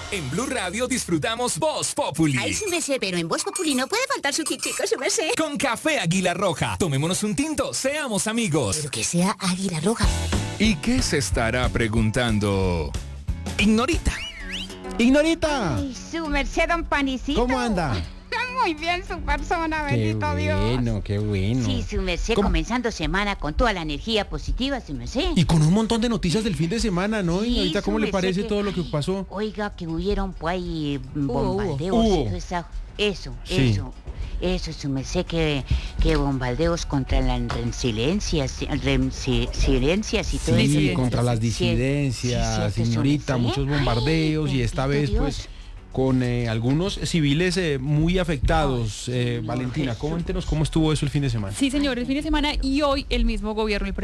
En Blue Radio disfrutamos Voz Populi. Ay, su merced, pero en Voz Populi no puede faltar su tintico, su merced. Con café Águila Roja. Tomémonos un tinto, seamos amigos. Pero que sea Águila Roja. ¿Y qué se estará preguntando Ignorita? ¡Ignorita! Ay, su merced, don Panicito. ¿Cómo anda? Muy bien su persona, Qué bendito Dios. bueno, qué bueno. Sí, su merced, ¿Cómo? comenzando semana con toda la energía positiva, su merced. Y con un montón de noticias del fin de semana, ¿no? Sí, Ignorita, ¿cómo su le merced, parece que- todo lo que pasó? Oiga, que hubieron pues ahí bombardeos. Hubo. Eso, su merced, que bombardeos contra las resiliencias y todo eso. Sí, contra las Sí, disidencias, cierto, su Ignorita, merced. muchos bombardeos y esta vez, Bendito pues, Dios. con algunos civiles muy afectados. Valentina, coméntenos cómo estuvo eso el fin de semana. Sí, señor, el fin de semana y hoy el mismo gobierno, el